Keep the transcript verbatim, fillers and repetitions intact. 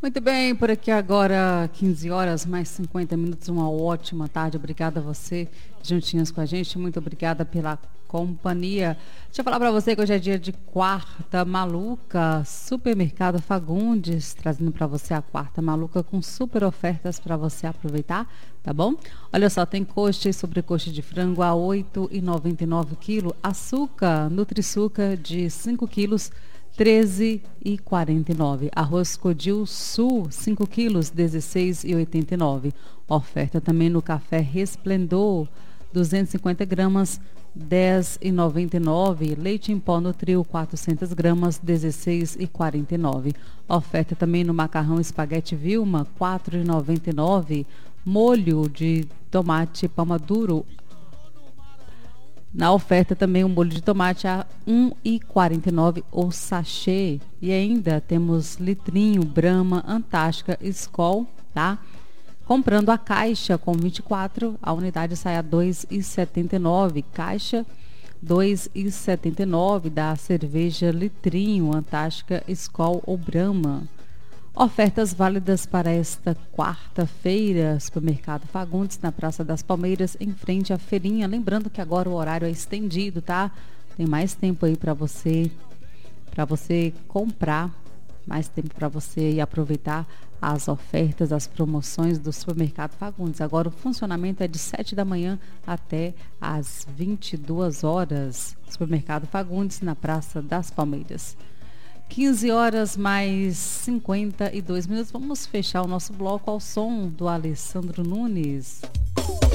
Muito bem, por aqui agora quinze horas mais cinquenta minutos, uma ótima tarde. Obrigada a você, juntinhas com a gente. Muito obrigada pela companhia. Deixa eu falar para você que hoje é dia de quarta maluca, Supermercado Fagundes, trazendo para você a quarta maluca com super ofertas para você aproveitar, tá bom? Olha só, tem coxa e sobrecoxa de frango a oito reais e noventa e nove centavos quilo, açúcar, Nutriçuca de cinco quilos, treze reais e quarenta e nove centavos. Arroz Codil Sul, cinco quilos, dezesseis reais e oitenta e nove centavos. Oferta também no café Resplendor, duzentos e cinquenta gramas, dez reais e noventa e nove centavos. Leite em pó Nutril, quatrocentas gramas, dezesseis reais e quarenta e nove centavos. Oferta também no macarrão espaguete Vilma, quatro reais e noventa e nove centavos. Molho de tomate Palmaduro, na oferta também o molho de tomate a um real e quarenta e nove centavos o sachê. E ainda temos litrinho, Brahma, Antártica, Skol, tá? Comprando a caixa com vinte e quatro, a unidade sai a dois reais e setenta e nove centavos. Caixa dois reais e setenta e nove centavos da cerveja litrinho, Antártica, Skol ou Brahma. Ofertas válidas para esta quarta-feira, Supermercado Fagundes, na Praça das Palmeiras, em frente à feirinha. Lembrando que agora o horário é estendido, tá? Tem mais tempo aí para você, para você comprar, mais tempo para você ir aproveitar as ofertas, as promoções do Supermercado Fagundes. Agora o funcionamento é de sete da manhã até às vinte e duas horas. Supermercado Fagundes, na Praça das Palmeiras. quinze horas mais cinquenta e dois minutos. Vamos fechar o nosso bloco ao som do Alessandro Nunes.